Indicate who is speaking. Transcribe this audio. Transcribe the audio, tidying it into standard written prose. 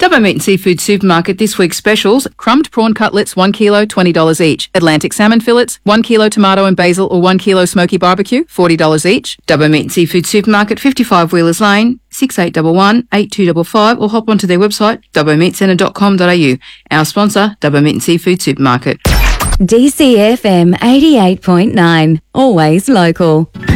Speaker 1: Dubbo Meat and Seafood Supermarket this week's specials: crumbed prawn cutlets, 1 kilo, $20 each. Atlantic salmon fillets, 1 kilo tomato and basil or 1 kilo smoky barbecue, $40 each. Dubbo Meat and Seafood Supermarket, 55 Wheelers Lane, 6811 8255, or hop onto their website dubbomeatcentre.com.au. Our sponsor, Dubbo Meat and Seafood Supermarket.
Speaker 2: DCFM 88.9, always local.